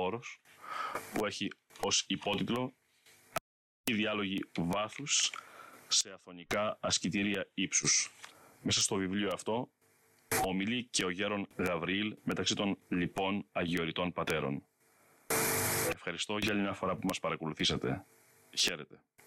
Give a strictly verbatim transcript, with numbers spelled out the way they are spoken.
όρος που έχει ως υπότιτλο «Οι διάλογοι βάθους σε αθωνικά ασκητήρια ύψους». Μέσα στο βιβλίο αυτό ομιλεί και ο γέρον Γαβριήλ μεταξύ των λοιπών αγιοριτών πατέρων. Ευχαριστώ για άλλη μια φορά που μας παρακολουθήσατε. Χαίρετε.